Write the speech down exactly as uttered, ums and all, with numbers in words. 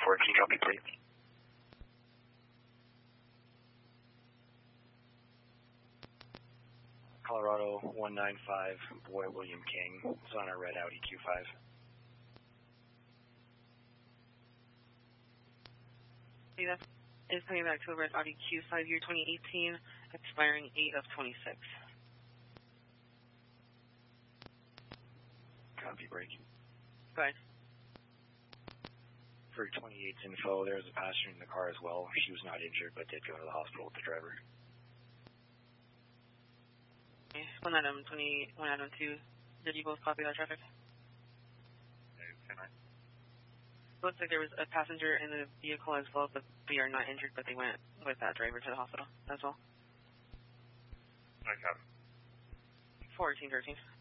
four, can you copy, please? Colorado one nine five, boy William King. It's on our red Audi Q five. That is coming back to a red Audi Q five year twenty eighteen, expiring eight of twenty-six. Copy, break. Go ahead. For twenty-eight's info, there was a passenger in the car as well. She was not injured, but did go to the hospital with the driver. Okay. One item twenty, one item two. Did you both copy that traffic? Can I? Looks like there was a passenger in the vehicle as well, but they are not injured, but they went with that driver to the hospital as well. I copy. fourteen thirteen.